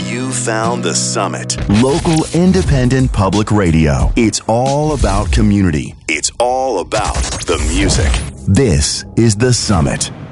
You found The Summit. Local independent public radio. It's all about community. It's all about the music. This is The Summit.